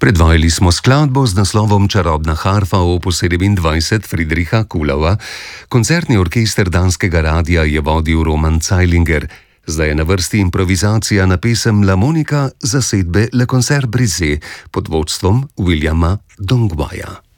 Predvajali smo skladbo z naslovom Čarobna harfa opus 27 Friedricha Kuhlauer. Koncertni orkester Danskega radia je vodil Roman Zeilinger. Zdaj je na vrsti improvizacija na pesem La Monica zasedbe Le Concert Brisé pod vodstvom Williama Donghuaja.